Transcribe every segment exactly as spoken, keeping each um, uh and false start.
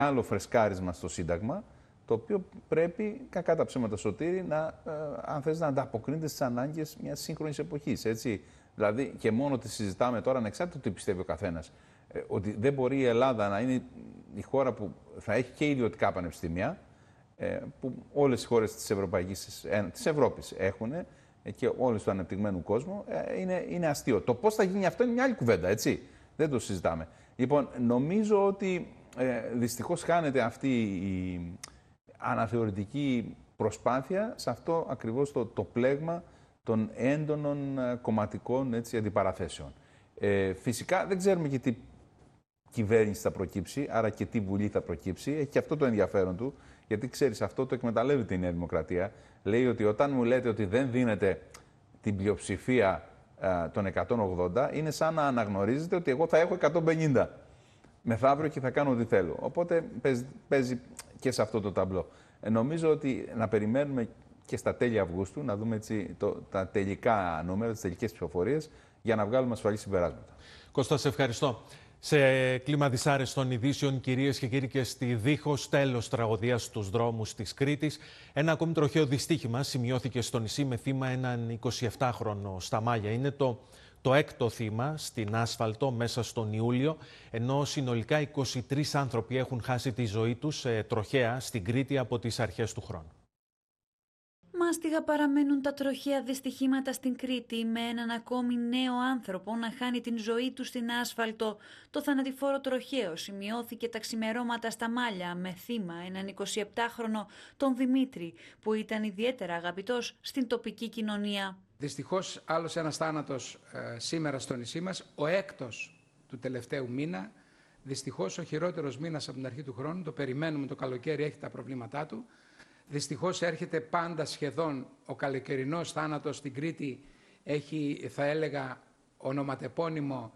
άλλο φρεσκάρισμα στο Σύνταγμα, το οποίο πρέπει, κακά τα ψέματα Σωτήρη, να, ε, αν θες, να ανταποκρίνεται στις ανάγκες μιας σύγχρονης εποχής. Έτσι. Δηλαδή, και μόνο ότι συζητάμε τώρα, ανεξάρτητα του τι πιστεύει ο καθένας, ε, ότι δεν μπορεί η Ελλάδα να είναι η χώρα που θα έχει και ιδιωτικά πανεπιστήμια, ε, που όλες οι χώρες της, Ευρωπαϊκής, ε, της Ευρώπης έχουν, ε, και όλες του ανεπτυγμένου κόσμου, ε, είναι, είναι αστείο. Το πώς θα γίνει αυτό είναι μια άλλη κουβέντα, έτσι. Δεν το συζητάμε. Λοιπόν, νομίζω ότι ε, δυστυχώς χάνεται αυτή η αναθεωρητική προσπάθεια σε αυτό ακριβώς το, το πλέγμα των έντονων κομματικών, έτσι, αντιπαραθέσεων. Ε, φυσικά δεν ξέρουμε και τι κυβέρνηση θα προκύψει, άρα και τι βουλή θα προκύψει. Έχει και αυτό το ενδιαφέρον του, γιατί ξέρεις, αυτό το εκμεταλλεύεται η Νέα Δημοκρατία. Λέει ότι όταν μου λέτε ότι δεν δίνετε την πλειοψηφία α, των εκατόν ογδόντα, είναι σαν να αναγνωρίζετε ότι εγώ θα έχω εκατόν πενήντα μεθαύριο και θα κάνω ό,τι θέλω. Οπότε παίζει, παίζει και σε αυτό το ταμπλό. Ε, νομίζω ότι να περιμένουμε και στα τέλη Αυγούστου, να δούμε έτσι, το, τα τελικά νούμερα, τις τελικές ψηφοφορίες, για να βγάλουμε ασφαλή συμπεράσματα. Κώστα, σε ευχαριστώ. Σε κλίμα δυσάρεστων ειδήσεων, κυρίες και κύριοι, και στη δίχως τέλος τραγωδία στους δρόμους της Κρήτης, ένα ακόμη τροχαίο δυστύχημα σημειώθηκε στο νησί με θύμα έναν εικοσιεπτάχρονο στα Μάλια. Είναι το, το έκτο θύμα στην άσφαλτο μέσα στον Ιούλιο, ενώ συνολικά είκοσι τρεις άνθρωποι έχουν χάσει τη ζωή τους ε, τροχαία στην Κρήτη από τις αρχές του χρόνου. Μάστιγα παραμένουν τα τροχαία δυστυχήματα στην Κρήτη, με έναν ακόμη νέο άνθρωπο να χάνει την ζωή του στην άσφαλτο. Το θανατηφόρο τροχαίο σημειώθηκε τα ξημερώματα στα Μάλια, με θύμα έναν εικοσιεπτάχρονο, τον Δημήτρη, που ήταν ιδιαίτερα αγαπητός στην τοπική κοινωνία. Δυστυχώς άλλος ένας θάνατος ε, σήμερα στο νησί μας, ο έκτος του τελευταίου μήνα. Δυστυχώς ο χειρότερος μήνας από την αρχή του χρόνου, το περιμένουμε, το καλοκαίρι έχει τα προβλήματά του. Δυστυχώς έρχεται πάντα σχεδόν ο καλοκαιρινός θάνατος στην Κρήτη, έχει, θα έλεγα, ονοματεπώνυμο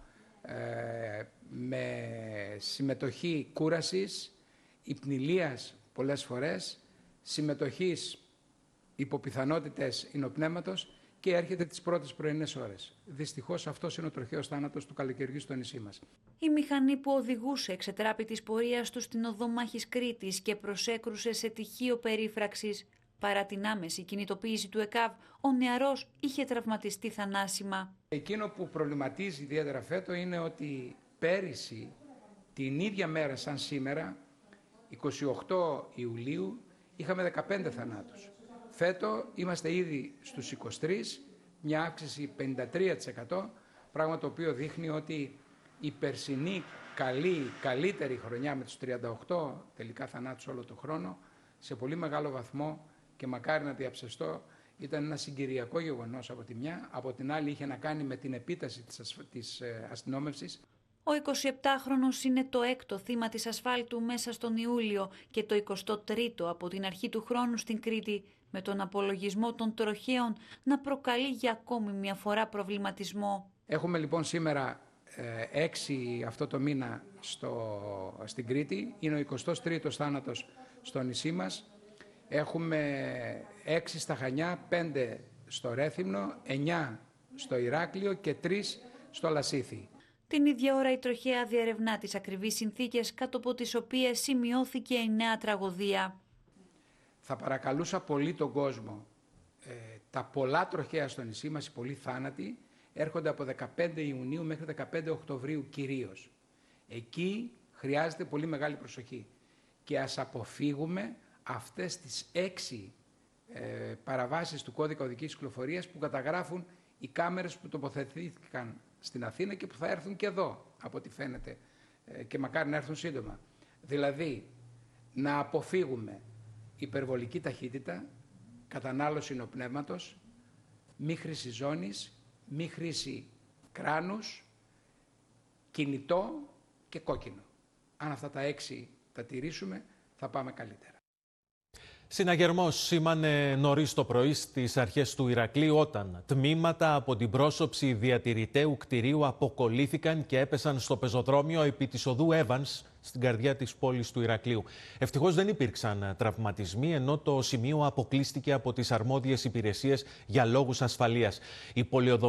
ε, με συμμετοχή κούρασης, υπνηλίας πολλές φορές, συμμετοχής υποπιθανότητες υνοπνεύματος και έρχεται τις πρώτες πρωινές ώρες. Δυστυχώς αυτός είναι ο τροχαίος θάνατος του καλοκαιριού στο νησί μας. Η μηχανή που οδηγούσε εξετράπη της πορείας του στην οδό Μάχης Κρήτης και προσέκρουσε σε τυχείο περίφραξης. Παρά την άμεση κινητοποίηση του ΕΚΑΒ, ο νεαρός είχε τραυματιστεί θανάσιμα. Εκείνο που προβληματίζει ιδιαίτερα φέτο είναι ότι πέρυσι, την ίδια μέρα σαν σήμερα, εικοστή όγδοη Ιουλίου, είχαμε δεκαπέντε θανάτους. Φέτο είμαστε ήδη στους είκοσι τρεις, μια αύξηση πενήντα τρία τοις εκατό, πράγμα το οποίο δείχνει ότι η περσινή καλή, καλύτερη χρονιά με τους τριάντα οκτώ τελικά θανάτους όλο τον χρόνο, σε πολύ μεγάλο βαθμό, και μακάρι να διαψευστώ, ήταν ένα συγκυριακό γεγονός από τη μια, από την άλλη είχε να κάνει με την επίταση της, ασφ... της αστυνόμευσης. Ο εικοσιεπτάχρονος είναι το έκτο θύμα της ασφάλτου μέσα στον Ιούλιο και το εικοστό τρίτο από την αρχή του χρόνου στην Κρήτη, με τον απολογισμό των τροχαίων να προκαλεί για ακόμη μια φορά προβληματισμό. Έχουμε λοιπόν σήμερα ε, έξι αυτό το μήνα στο, στην Κρήτη, είναι ο εικοστός τρίτος θάνατος στο νησί μας. Έχουμε έξι στα Χανιά, πέντε στο Ρέθυμνο, εννιά στο Ηράκλειο και τρεις στο Λασίθι. Την ίδια ώρα η τροχαία διερευνά τις ακριβείς συνθήκες κάτω από τις οποίες σημειώθηκε η νέα τραγωδία. Θα παρακαλούσα πολύ τον κόσμο. Ε, τα πολλά τροχαία στο νησί μας, οι πολλοί θάνατοι, έρχονται από δεκαπέντε Ιουνίου μέχρι δεκαπέντε Οκτωβρίου κυρίως. Εκεί χρειάζεται πολύ μεγάλη προσοχή. Και ας αποφύγουμε αυτές τις έξι ε, παραβάσεις του κώδικα οδικής κυκλοφορίας που καταγράφουν οι κάμερες που τοποθετήθηκαν στην Αθήνα και που θα έρθουν και εδώ, από ό,τι φαίνεται, ε, και μακάρι να έρθουν σύντομα. Δηλαδή, να αποφύγουμε υπερβολική ταχύτητα, κατανάλωση νοπνεύματος, μη χρήση ζώνης, μη χρήση κράνους, κινητό και κόκκινο. Αν αυτά τα έξι τα τηρήσουμε, θα πάμε καλύτερα. Συναγερμός σήμανε νωρίς το πρωί στις αρχές του Ηρακλείου, όταν τμήματα από την πρόσωψη διατηρηταίου κτηρίου αποκολλήθηκαν και έπεσαν στο πεζοδρόμιο επί της οδού Evans στην καρδιά της πόλης του Ηρακλείου. Ευτυχώς δεν υπήρξαν τραυματισμοί, ενώ το σημείο αποκλείστηκε από τις αρμόδιες υπηρεσίες για λόγους ασφαλείας. Η